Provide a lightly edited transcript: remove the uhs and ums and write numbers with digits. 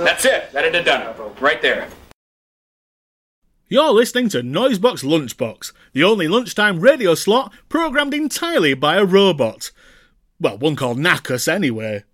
That's it. That'd have done it. Right there. You're listening to Noisebox Lunchbox, the only lunchtime radio slot programmed entirely by a robot. Well, one called Knackus anyway.